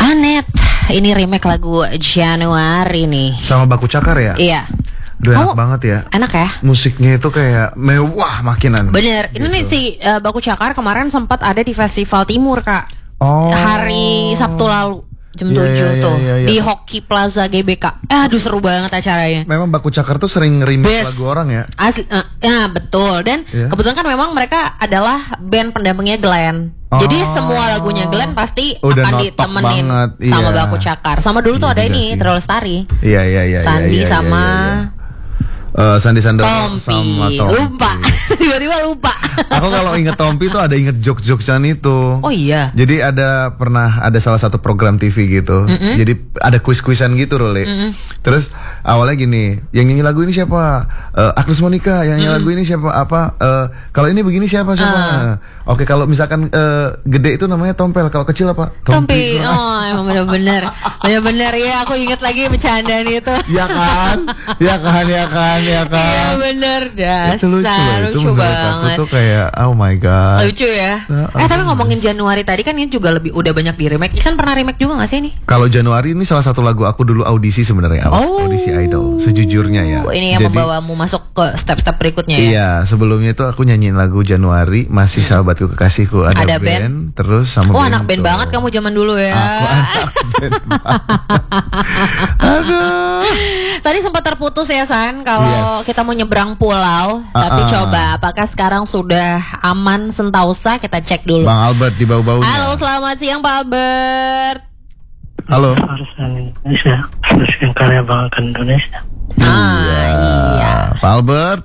Anet, ini remake lagu Januari nih. Sama Baku Cakar ya? Iya. Udah enak banget ya. Enak ya? Musiknya itu kayak mewah makinan. Bener, gitu. ini nih si Baku Cakar kemarin sempat ada di Festival Timur, Kak. Oh. Hari Sabtu lalu jam 7 tuh di Hoki Plaza GBK. Aduh seru banget acaranya. Memang Baku Cakar tuh sering remix lagu orang ya. Asli, ya betul. Dan kebetulan kan memang mereka adalah band pendampingnya Glenn. Jadi semua lagunya Glenn pasti udah akan ditemenin banget, sama Baku Cakar. Sama dulu tuh ada ini Terlalu Lestari. Iya. Sandi sama Sandi Sandoro sama Tompi. Lupa. Tiba-tiba lupa. Aku kalau inget Tompi tuh ada inget jokes-jokesan itu. Oh iya. Jadi pernah ada salah satu program TV gitu. Jadi ada kuis-kuisan gitu Role. Terus awalnya gini, yang nyanyi lagu ini siapa? Agnes Monica. Yang nyanyi lagu ini siapa? Kalau ini begini siapa? Oke, kalau misalkan gede itu namanya Tompel. Kalau kecil apa? Tompi. Oh, emang bener-bener. Bener-bener ya, aku inget lagi bercandaan itu. Ya kan. Iya bener, dasar. Itu lucu banget. Aku tuh kayak oh my god. Lucu ya. Tapi ngomongin Januari tadi kan ini juga udah banyak di remake. Isan pernah remake juga gak sih ini? Kalau Januari ini salah satu lagu aku dulu audisi sebenarnya. Audisi Idol. Sejujurnya ya. Ini yang membawamu masuk ke step-step berikutnya ya? Iya, sebelumnya itu aku nyanyiin lagu Januari, Masih Sahabatku Kekasihku. Ada band. Terus sama band. Anak band banget kamu zaman dulu ya. Aku anak band Aduh. Tadi sempat terputus ya San, kalau kita mau nyebrang pulau. Tapi coba, apakah sekarang sudah aman Sentausa? Kita cek dulu. Bang Albert di bau-baunya. Halo, selamat siang Pak Albert. Halo. Haruskan Indonesia, haruskan karya banggakan Indonesia. Iya. Pak Albert.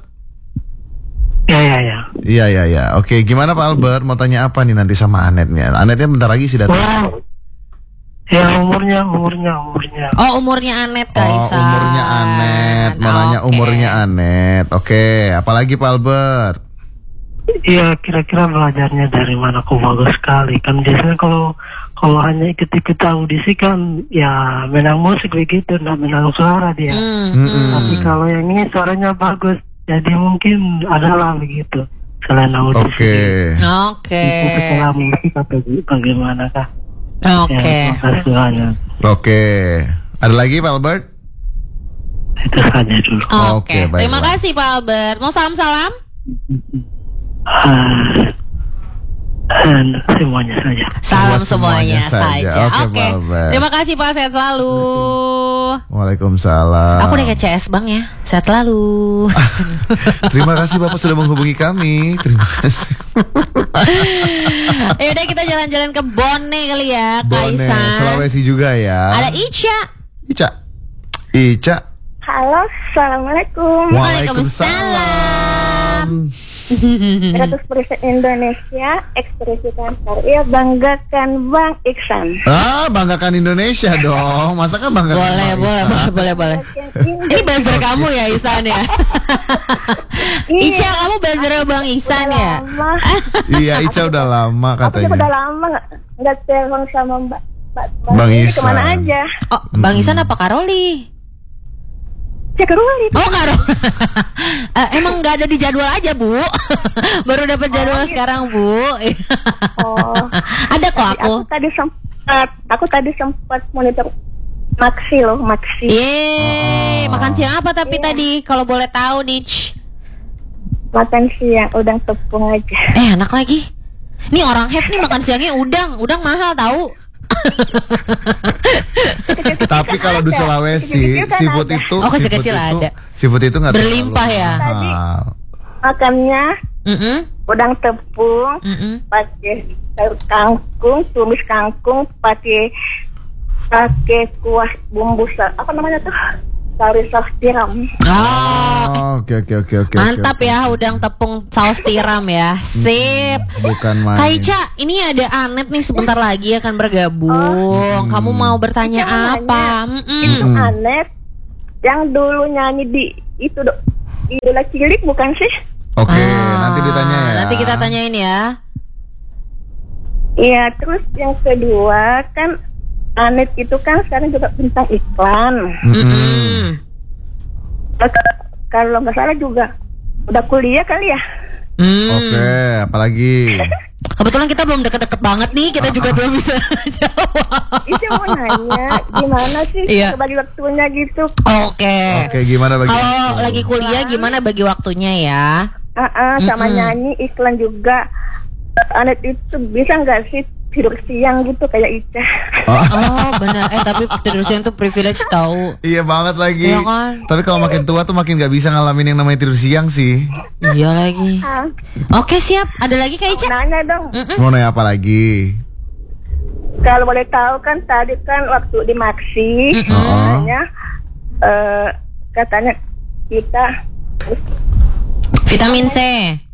Iya. Oke, gimana Pak Albert? Mau tanya apa nih nanti sama Anetnya? Anetnya bentar lagi sih datang. Ya umurnya. Oh, umurnya Anet Kaisa. Umurnya Anet. Mau nanya umurnya Anet. Oke, apalagi Pak Albert? Iya, kira-kira belajarnya dari mana? Kok bagus sekali. Kan biasanya kalau hanya ikut-ikut audisi kan ya menang musik begitu, nggak menang suara dia. Tapi kalau yang ini suaranya bagus, jadi mungkin adalah begitu. Selain audisi. Oke. Itu setelah musik atau bagaimana kah? Oke. Oke. Ada lagi Pak Albert? Itu saja dulu. Oke. Terima kasih Pak Albert. Mau salam-salam? Semuanya saja. Salam semuanya saja. Oke. Terima kasih Pak, sehat selalu. Waalaikumsalam. Aku udah ke CS Bang ya. Sehat selalu. Terima kasih Bapak sudah menghubungi kami. Terima kasih. Ya udah kita jalan-jalan ke Bone kali ya, Kaisa. Sulawesi juga ya. Ada Ica. Halo, assalamualaikum. Waalaikumsalam. 100% Indonesia, ekspresikan karya, banggakan Bang Iksan. Banggakan Indonesia dong. Masa kan banggakan? Boleh. Ini buzzer kamu ya Ihsan ya? Ica, kamu buzzer Bang Ihsan ya? Iya, Ica udah lama katanya. Aku udah lama nggak telepon sama Bang Ihsan. Kemana aja? Oh, Bang Ihsan apa Karoli? Karoli. Oh, Karoli. Emang nggak ada di jadwal aja Bu? Baru dapat jadwal sekarang Bu. Ada kok aku. Aku tadi sempat monitor Maxi. Makan siang apa tapi tadi kalau boleh tahu nih? Makan siang udang tepung aja. Enak lagi. Nih orang have nih makan siangnya udang mahal tahu. Tapi kalau di Sulawesi seafood itu kecil-kecil ada. Seafood itu nggak berlimpah ya. Makannya udang tepung, pakai kangkung, tumis kangkung, pakai kuah bumbu apa namanya tuh? Saus tiram. Oke. Mantap ya, udang tepung saus tiram ya. Sip. Bukan main. Kak Ica, ini ada Anet nih sebentar lagi akan bergabung. Kamu mau bertanya apa? Itu Anet yang dulu nyanyi di itu Idola Cilik bukan sih? Oke, nanti ditanya ya. Nanti kita tanyain ya. Iya, terus yang kedua kan Anet itu kan sekarang juga bintang iklan. Kalau nggak salah juga udah kuliah kali ya? Oke, apalagi? Kebetulan kita belum deket-deket banget nih, kita juga belum bisa jawab. Itu mau nanya gimana sih bagi waktunya gitu. Oke, gimana bagi? Kalau lagi kuliah gimana bagi waktunya ya? Sama nyanyi, iklan juga. Anet itu bisa nggak sih tidur siang gitu kayak Ica? Oh benar, tapi tidur siang tuh privilege tahu. Iya banget lagi. Iya kan? Tapi kalau makin tua tuh makin nggak bisa ngalamin yang namanya tidur siang sih. Iya lagi. Oke siap. Ada lagi Kak Ica? Nanya dong. Mau nanya apa lagi? Kalau boleh tahu kan tadi kan waktu di Maxi, katanya kita vitamin C.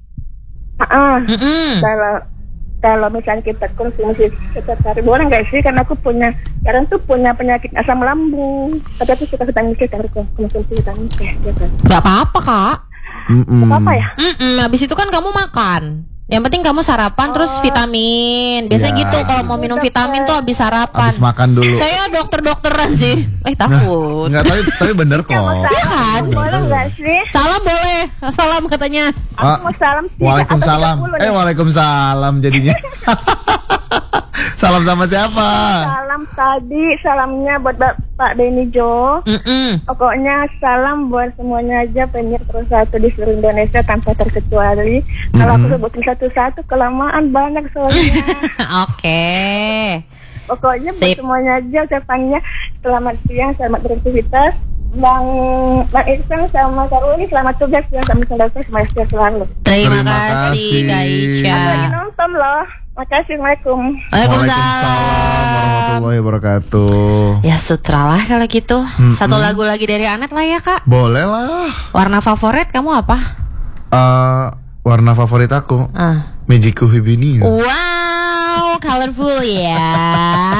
Kalau misalnya kita konsumsi setiap hari boleh nggak sih? Karena aku sekarang tuh punya penyakit asam lambung. Tapi aku suka vitamin C, harus konsumsi vitamin C. Gak apa-apa Kak. Gak apa ya? Habis itu kan kamu makan. Yang penting kamu sarapan terus vitamin. Biasanya gitu kalau mau minum vitamin tuh habis sarapan. Habis makan dulu. Saya dokter-dokteran sih. Takut. Enggak, tapi bener kok. Kan? Boleh nggak sih? Salam boleh. Salam katanya. Aku mau salam sih. Waalaikumsalam. Waalaikumsalam jadinya. Salam sama siapa? Salam tadi, salamnya buat Pak Benny Jo. Pokoknya salam buat semuanya aja penyiar terus satu di seluruh Indonesia tanpa terkecuali. Kalau aku sebutin satu-satu kelamaan banyak soalnya. Oke. Pokoknya buat semuanya aja saya panggilnya selamat siang, selamat beraktivitas. Bang Iksan sama Karuni selamat tugas ya, sampai selesai semuanya selalu. Terima kasih Kak Ica. Lagi nonton loh. Makasih, Assalamualaikum. Waalaikumsalam warahmatullahi wabarakatuh. Ya sutra lah kalau gitu. Satu lagu lagi dari Anet lah ya Kak. Boleh lah. Warna favorit kamu apa? Warna favorit aku Magiku Hibini. Wow, colorful ya.